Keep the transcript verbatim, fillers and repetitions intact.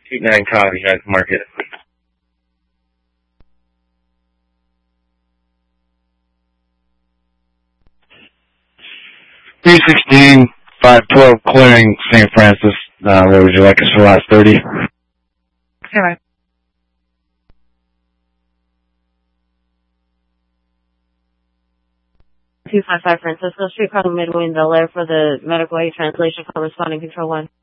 Eight nine copy, guys, mark it. three sixteen, five twelve, clearing Saint Francis. Uh, where would you like us for last thirty? All right. two five five Francisco Street, crossing Midway in Bel Air for the medical aid translation corresponding control one.